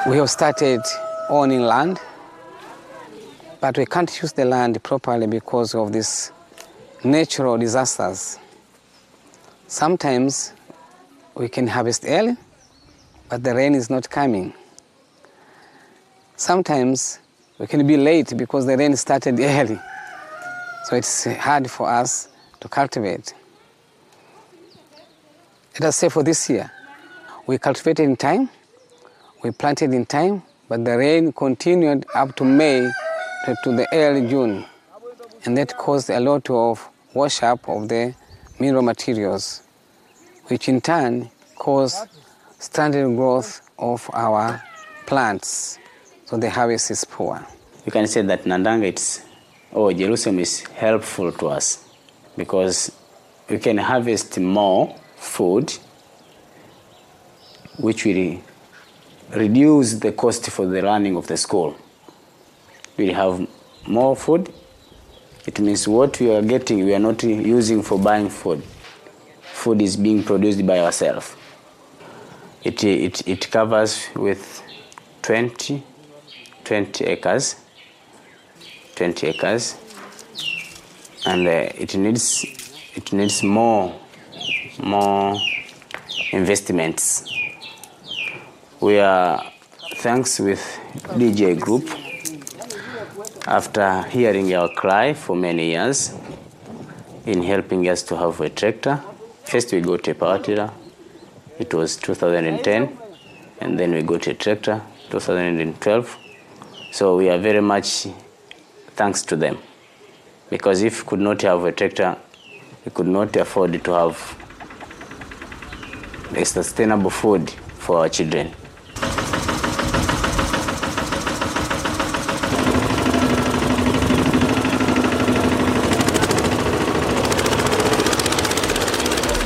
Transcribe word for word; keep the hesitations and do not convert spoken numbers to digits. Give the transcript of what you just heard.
We have started owning land, but we can't use the land properly because of these natural disasters. Sometimes we can harvest early, but the rain is not coming. Sometimes we can be late because the rain started early, so it's hard for us to cultivate. Let us say for this year, we cultivated in time, we planted in time, but the rain continued up to May to, to the early June, and that caused a lot of wash up of the mineral materials, which in turn caused stunted growth of our plants, so the harvest is poor. You can say that Nandanga it's, or Jerusalem is helpful to us because we can harvest more food, which will reduce the cost for the running of the school. We have more food. It means what we are getting, we are not using for buying food. Food is being produced by ourselves. It, it, it covers with twenty, twenty acres, twenty acres, and uh, it needs it needs more more investments. We are thanks with D J Group. After hearing our cry for many years in helping us to have a tractor, first we got a power tiller. It was two thousand ten, and then we got a tractor two thousand twelve. So we are very much thanks to them, because if we could not have a tractor, we could not afford to have a sustainable food for our children.